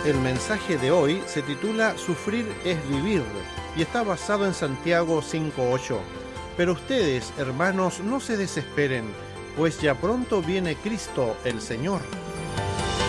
El mensaje de hoy se titula Sufrir es vivir y está basado en Santiago 5:8. Pero ustedes, hermanos, no se desesperen, pues ya pronto viene Cristo el Señor.